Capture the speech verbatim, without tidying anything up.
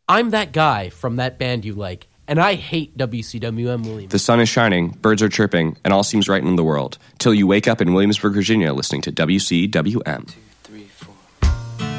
I'm that guy from that band you like, and I hate W C W M Williams. The sun is shining, birds are chirping, and all seems right in the world, till you wake up in Williamsburg, Virginia, listening to W C W M.